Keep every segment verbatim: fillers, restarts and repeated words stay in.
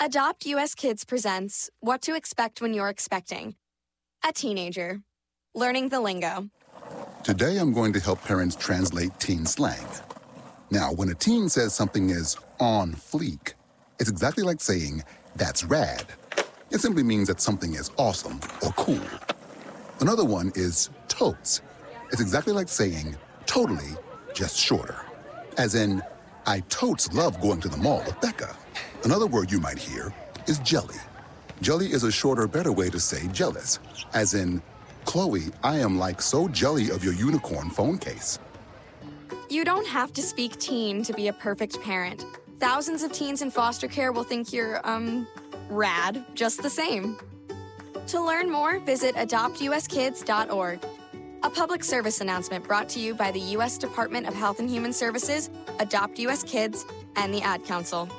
Adopt U S Kids presents What to Expect When You're Expecting. A teenager. Learning the lingo. Today I'm going to help parents translate teen slang. Now, when a teen says something is on fleek, it's exactly like saying, that's rad. It simply means that something is awesome or cool. Another one is totes. It's exactly like saying, totally, just shorter. As in, I totes love going to the mall with Becca. Another word you might hear is jelly. Jelly is a shorter, better way to say jealous. As in, Chloe, I am like so jelly of your unicorn phone case. You don't have to speak teen to be a perfect parent. Thousands of teens in foster care will think you're, um, rad just the same. To learn more, visit adopt u s kids dot org. A public service announcement brought to you by the U S Department of Health and Human Services, Adopt U S Kids, and the Ad Council.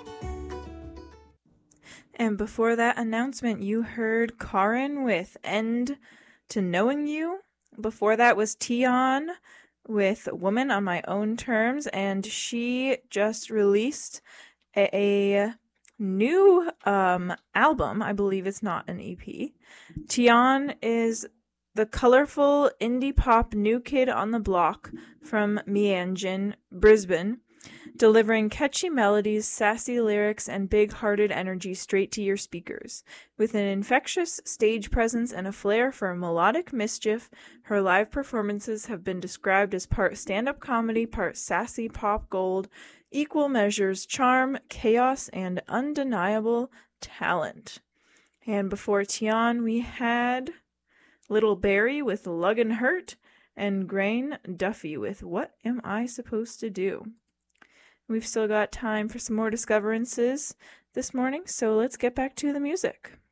And before that announcement, you heard Karin with End to Knowing You. Before that was Tion with Woman on My Own Terms, and she just released a, a new um, album. I believe it's not an E P. Tion is the colorful indie pop new kid on the block from Meanjin, Brisbane, delivering catchy melodies, sassy lyrics, and big-hearted energy straight to your speakers. With an infectious stage presence and a flair for melodic mischief, her live performances have been described as part stand-up comedy, part sassy pop gold, equal measures charm, chaos, and undeniable talent. And before Tion, we had Little Barry with Luggin' Hurt, and Grain Duffy with What Am I Supposed to Do? We've still got time for some more discoverances this morning, so let's get back to the music.